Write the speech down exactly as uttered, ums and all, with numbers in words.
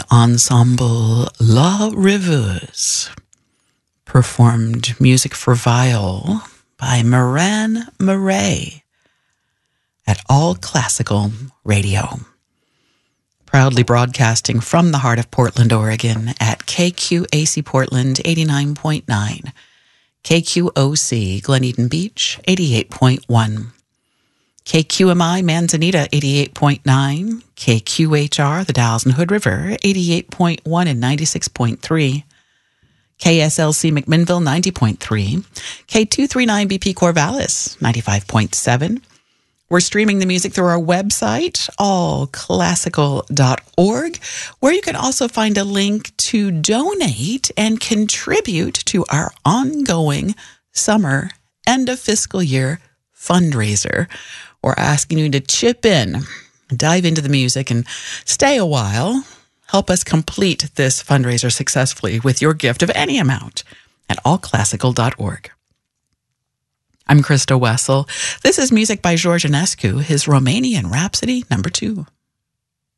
ensemble La Rêveuse performed music for viol by Moran Murray at All Classical Radio. Proudly broadcasting from the heart of Portland, Oregon at K Q A C Portland eighty-nine point nine, K Q O C Glen Eden Beach eighty-eight point one, K Q M I Manzanita eighty-eight point nine, K Q H R the Dalles and Hood River eighty-eight point one and ninety-six point three, K S L C McMinnville ninety point three, K two thirty-nine B P Corvallis ninety-five point seven. We're streaming the music through our website, all classical dot org, where you can also find a link to donate and contribute to our ongoing summer end of fiscal year fundraiser. We're asking you to chip in, dive into the music, and stay a while. Help us complete this fundraiser successfully with your gift of any amount at all classical dot org. I'm Krista Wessel. This is music by George Enescu, his Romanian Rhapsody number two.